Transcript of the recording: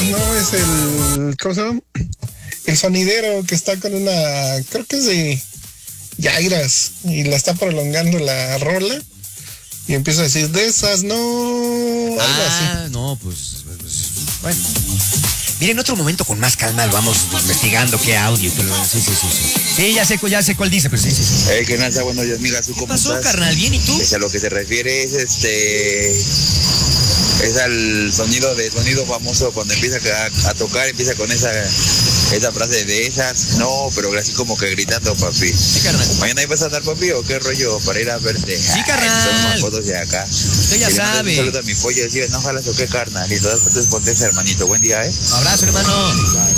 esas, ¿no? Es el, ¿cómo se llama? El sonidero que está con una, creo que es de Yairas, y la está prolongando la rola, y empieza a decir, de esas, no, algo así. No, pues, bueno. Miren, otro momento con más calma lo vamos investigando qué audio. Sí. Sí, ya sé cuál dice, pero sí. ¿Qué nada? Buenos días, amiga. ¿Cómo pasó, estás? carnal? ¿Bien y tú? A lo que se refiere es al sonido famoso cuando empieza a tocar, empieza con esa frase de esas, no, pero así como que gritando, papi. Sí, carnal. ¿Mañana ibas a andar, papi, o qué rollo para ir a verte? Sí, carnal. Son más fotos de acá. Usted ya sabe. Un saludo a mi pollo, decía, no, ojalá o qué carnal, y todas partes ponte ese hermanito. Buen día, Un abrazo, hermano.